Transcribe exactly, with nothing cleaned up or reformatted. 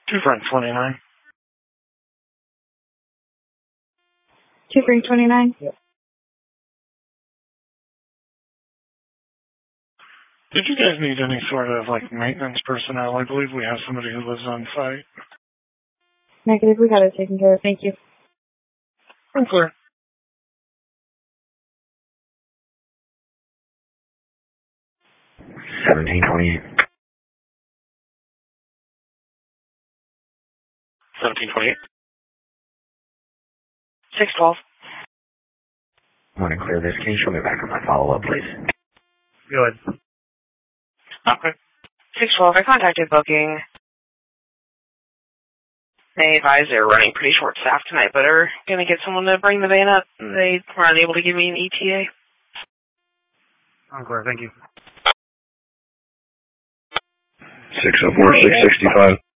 Two Frank twenty-nine. Two Frank twenty-nine? Yep. Did you guys need any sort of, like, maintenance personnel? I believe we have somebody who lives on site. Negative, we got it taken care of. Thank you. I'm clear. seventeen twenty-eight. seventeen twenty-eight. six twelve. Want to clear this? Can you show me back on my follow-up, please? Good. Okay. six twelve, I contacted booking. They advised they're running pretty short staffed tonight, but are going to get someone to bring the van up. They were unable to give me an E T A. I'm clear, thank you. six oh four, six sixty-five.